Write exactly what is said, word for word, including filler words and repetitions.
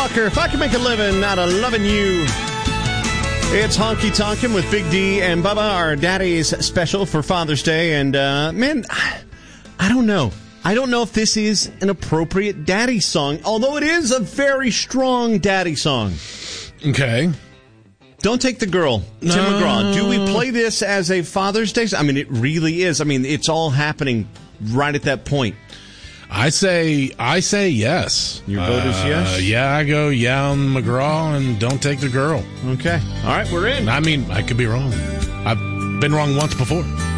Walker, if I could make a living out of loving you. It's Honky Tonkin' with Big D and Bubba, our daddy's special for Father's Day. And, uh, man, I don't know. I don't know if this is an appropriate daddy song, although it is a very strong daddy song. Okay. Don't Take the Girl, Tim No. McGraw. Do we play this as a Father's Day? I mean, it really is. I mean, it's all happening right at that point. I say, I say yes. Your vote is yes? Uh, yeah, I go yeah on McGraw and Don't Take the Girl. Okay. All right, we're in. I mean, I could be wrong. I've been wrong once before.